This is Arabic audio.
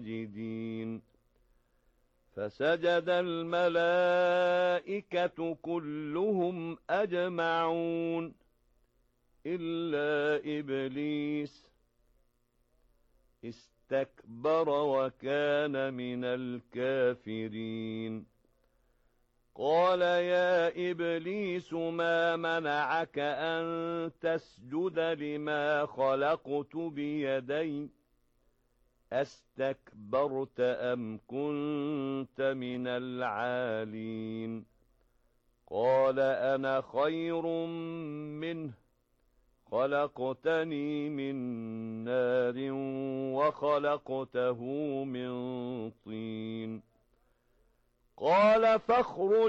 ساجدين فسجد الملائكة كلهم أجمعون إلا إبليس استكبر وكان من الكافرين قال يا إبليس ما منعك أن تسجد لما خلقت بيدي أستكبرت أم كنت من العالين قال أنا خير منه خلقتني من نار وخلقته من طين قال فاخرج